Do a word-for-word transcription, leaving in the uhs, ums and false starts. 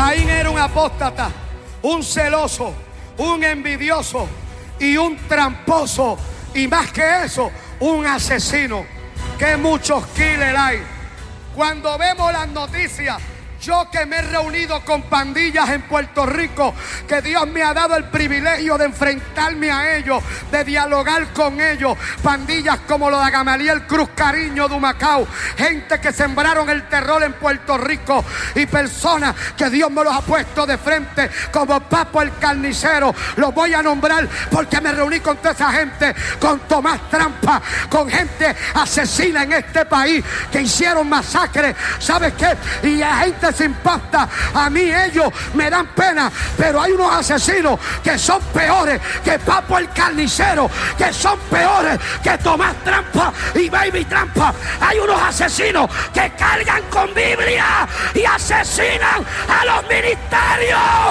Caín era un apóstata, un celoso, un envidioso y un tramposo. Y más que eso, un asesino. Que muchos killers hay. Cuando vemos las noticias, yo que me he reunido con pandillas en Puerto Rico, que Dios me ha dado el privilegio de enfrentarme a ellos, de dialogar con ellos, pandillas como lo de Gamaliel Cruz Cariño de Humacao, gente que sembraron el terror en Puerto Rico y personas que Dios me los ha puesto de frente como Papo el Carnicero. Los voy a nombrar porque me reuní con toda esa gente, con Tomás Trampa, con gente asesina en este país que hicieron masacres. ¿Sabes qué? Y la gente sin pasta, a mí ellos me dan pena, pero hay unos asesinos que son peores que Papo el Carnicero, que son peores que Tomás Trampa y Baby Trampa. Hay unos asesinos que cargan con Biblia y asesinan a los ministerios.